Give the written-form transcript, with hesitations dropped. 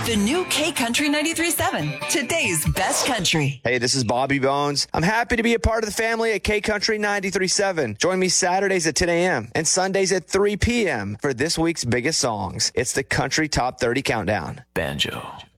The new K Country 93.7, today's best country. Hey, this is Bobby Bones. I'm happy to be a part of the family at K Country 93.7. Join me Saturdays at 10 a.m. and Sundays at 3 p.m. for this week's biggest songs. It's the Country Top 30 Countdown. Banjo.